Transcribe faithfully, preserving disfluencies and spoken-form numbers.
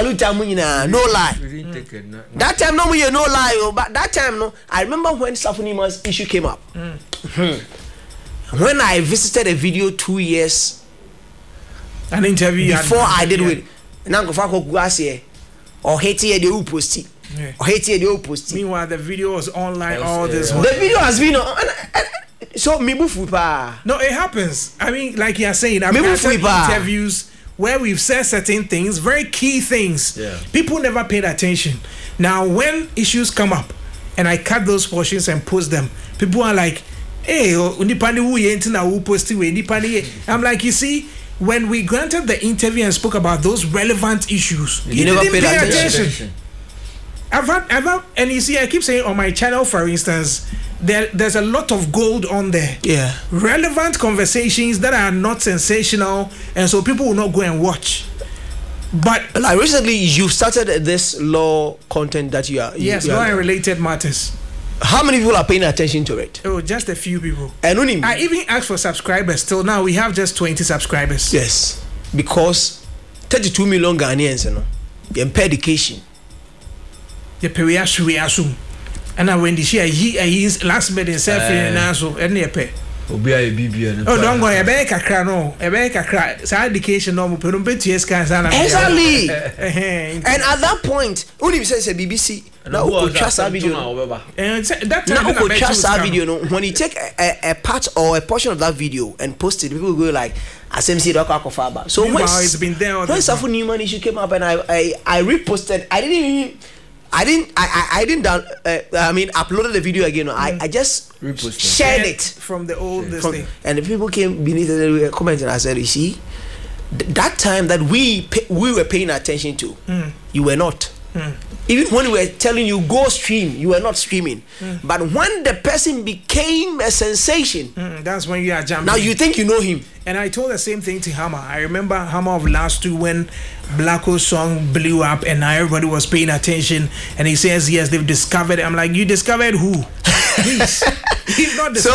salute Amunina, no lie. Mm. That time no we no lie, but that time no. I remember when Safunima's issue came up. Mm. When I visited a video two years, an interview before I did with Nango Fako Guasie or Haiti the Uposti. Or Haiti the Uposti. Meanwhile, the video was online all this. The video has been on. So me fupa. No, it happens. I mean, like you're saying, I've had interviews where we've said certain things, very key things. Yeah. People never paid attention. Now, when issues come up, and I cut those portions and post them, people are like, "Hey, I'm like, you see, when we granted the interview and spoke about those relevant issues, you, you never didn't paid pay attention. attention. I've had, I've had, and you see, I keep saying on my channel, for instance, there, there's a lot of gold on there. Yeah. Relevant conversations that are not sensational, and so people will not go and watch. But like recently, you started this law content that you are. Yes, you law are, and related matters. How many people are paying attention to it? Oh, just a few people. And only I even asked for subscribers. Till now, we have just twenty subscribers. Yes, because thirty-two million Ghanaians, you know, they pay education. The periasu asum, and I when the share he his last minute himself in naso and near pay. Obi a bibi. Oh, don't go. Ebe kakra no. Ebe kakra. Sa education no mo pero betu eskan sana. Exactly. And at that point, only says a B B C. Now we trust our video. And that time now we trust our video. No, when you take a, a, a part or a portion of that video and post it, people go like, "S M C Doc Akofaba." So when it's been there, when Safu Newman issue came up and I I, I reposted, I didn't even. I didn't. I. I, I didn't down. Uh, I mean, uploaded the video again. No, mm. I. I just reposted. shared it from the old this from, thing. And the people came beneath it commenting. I said, "You see, th- that time that we pay, we were paying attention to, mm. you were not. Mm. Even when we were telling you go stream, you were not streaming. Mm. But when the person became a sensation, mm, that's when you are jumping. Now you think you know him." And I told the same thing to Hammer. I remember Hammer of last two when Blacko's song blew up and everybody was paying attention. And he says, yes, they've discovered it. I'm like, you discovered who? Please. He's not discovered.